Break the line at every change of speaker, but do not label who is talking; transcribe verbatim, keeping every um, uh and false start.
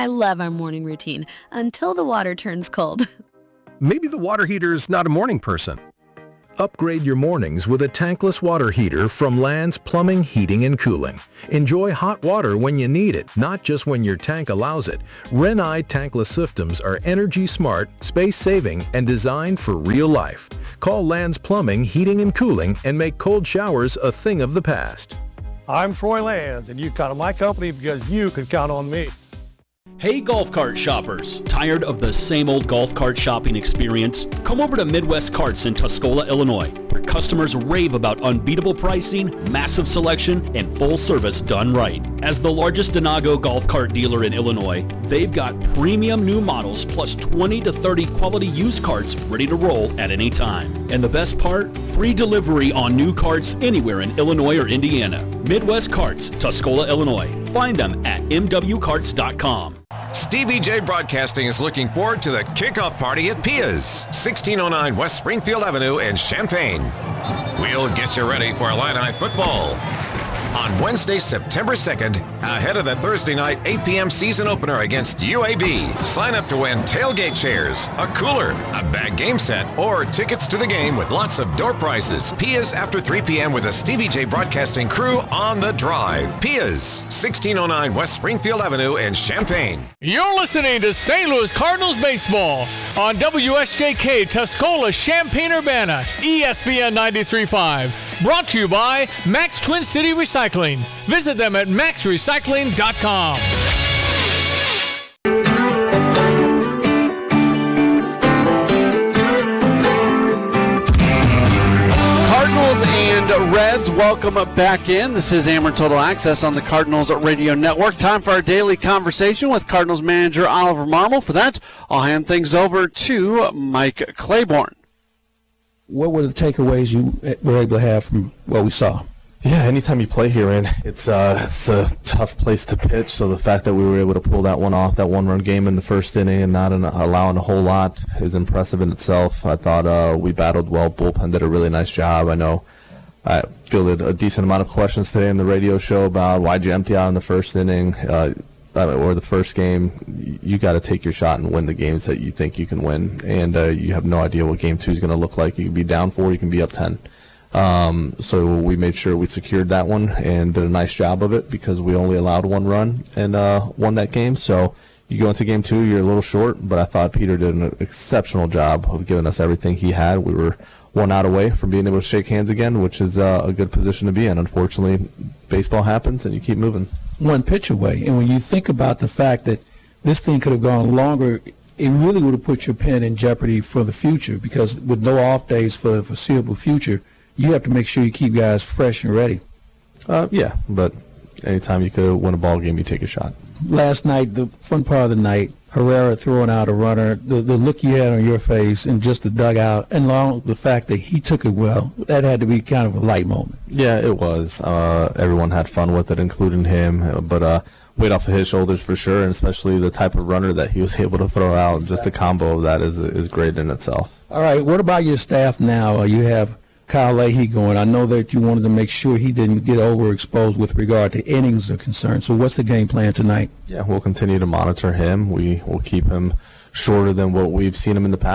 I love our morning routine until the water turns cold.
Maybe the water heater's not a morning person.
Upgrade your mornings with a tankless water heater from Land's Plumbing, Heating, and Cooling. Enjoy hot water when you need it, not just when your tank allows it. Renai tankless systems are energy smart, space-saving, and designed for real life. Call Land's Plumbing, Heating, and Cooling and make cold showers a thing of the past.
I'm Troy Lands, and you count on my company because you can count on me.
Hey golf cart shoppers, tired of the same old golf cart shopping experience? Come over to Midwest Carts in Tuscola, Illinois, where customers rave about unbeatable pricing, massive selection, and full service done right. As the largest Denago golf cart dealer in Illinois, they've got premium new models plus twenty to thirty quality used carts ready to roll at any time. And the best part? Free delivery on new carts anywhere in Illinois or Indiana. Midwest Carts, Tuscola, Illinois. Find them at m w carts dot com.
Stevie J Broadcasting is looking forward to the kickoff party at Pia's, sixteen oh nine West Springfield Avenue in Champaign. We'll get you ready for Illini football on Wednesday, September second, ahead of the Thursday night eight p.m. season opener against U A B. Sign up to win tailgate chairs, a cooler, a bag game set, or tickets to the game with lots of door prizes. Pia's after three p.m. with the Stevie J Broadcasting crew on the drive. Pia's, sixteen oh nine West Springfield Avenue in Champaign.
You're listening to Saint Louis Cardinals baseball on W S J K Tuscola, Champaign-Urbana, E S P N ninety-three point five. Brought to you by Max Twin City Recycling. Visit them at max recycling dot com.
Cardinals and Reds, welcome back in. This is Ameren Total Access on the Cardinals Radio Network. Time for our daily conversation with Cardinals manager Oliver Marmol. For that, I'll hand things over to Mike Claiborne.
What were the takeaways you were able to have from what we saw?
Yeah, anytime you play here, man, it's uh, it's a tough place to pitch. So the fact that we were able to pull that one off, that one-run game in the first inning, and not an, allowing a whole lot is impressive in itself. I thought uh, we battled well. Bullpen did a really nice job. I know I fielded a decent amount of questions today in the radio show about why'd you empty out in the first inning uh, or the first game. You got to take your shot and win the games that you think you can win, and uh, you have no idea what game two is going to look like. You can be down four, you can be up ten. Um, so we made sure we secured that one and did a nice job of it because we only allowed one run and uh, won that game. So you go into game two, you're a little short, but I thought Peter did an exceptional job of giving us everything he had. We were one out away from being able to shake hands again, which is uh, a good position to be in. Unfortunately, baseball happens and you keep moving.
One pitch away. And when you think about the fact that this thing could have gone longer, it really would have put your pen in jeopardy for the future because with no off days for the foreseeable future, you have to make sure you keep guys fresh and ready.
Uh, yeah, but anytime you could win a ball game, you take a shot.
Last night, the fun part of the night, Herrera throwing out a runner, the, the look you had on your face and just the dugout, and along with the fact that he took it well, that had to be kind of a light moment.
Yeah, it was. Uh, everyone had fun with it, including him, but uh, weight off of his shoulders for sure, and especially the type of runner that he was able to throw out. Just the combo of that is is great in itself.
All right, what about your staff now? You have Kyle Leahy going. I know that you wanted to make sure he didn't get overexposed with regard to innings are concerned. So what's the game plan tonight?
Yeah, we'll continue to monitor him. We will keep him shorter than what we've seen him in the past.